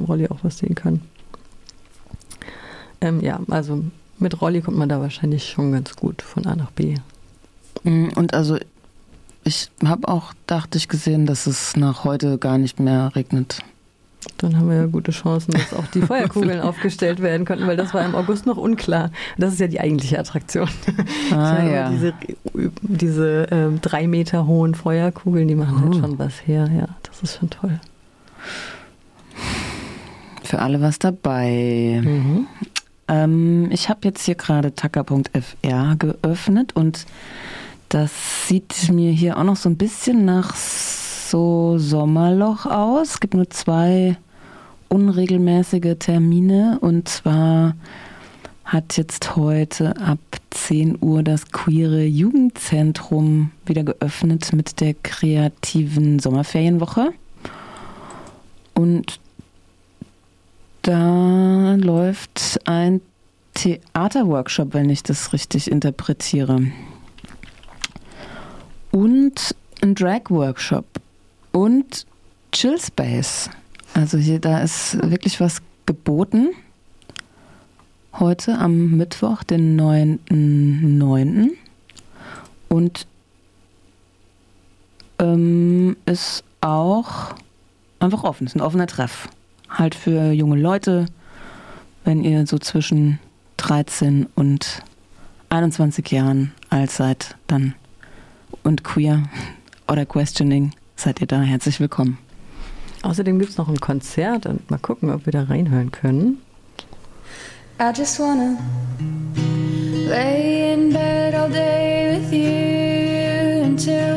Rolli auch was sehen kann. Ja, also mit Rolli kommt man da wahrscheinlich schon ganz gut von A nach B. Und also ich habe auch, dachte ich, gesehen, dass es nach heute gar nicht mehr regnet. Dann haben wir ja gute Chancen, dass auch die Feuerkugeln aufgestellt werden könnten, weil das war im August noch unklar. Das ist ja die eigentliche Attraktion. Ja. Diese 3 Meter hohen Feuerkugeln, die machen halt schon was her. Ja, das ist schon toll. Für alle was dabei. Ich habe jetzt hier gerade tacker.fr geöffnet und das sieht mir hier auch noch so ein bisschen nach so Sommerloch aus. Es gibt nur 2 unregelmäßige Termine und zwar hat jetzt heute ab 10 Uhr das Queere Jugendzentrum wieder geöffnet mit der kreativen Sommerferienwoche und da läuft ein Theaterworkshop, wenn ich das richtig interpretiere. Und ein Drag-Workshop. Und Chill Space. Also hier, da ist wirklich was geboten. Heute am Mittwoch, den 9.9. Und ist auch einfach offen. Ist ein offener Treff. Halt für junge Leute, wenn ihr so zwischen 13 und 21 Jahren alt seid, dann und queer oder questioning, seid ihr da herzlich willkommen. Außerdem gibt es noch ein Konzert und mal gucken, ob wir da reinhören können. I just wanna lay in bed all day with you until